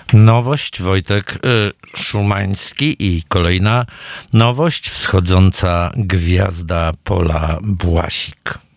Nowość, Wojtek Szumański i kolejna nowość, wschodząca gwiazda Pola Błasik.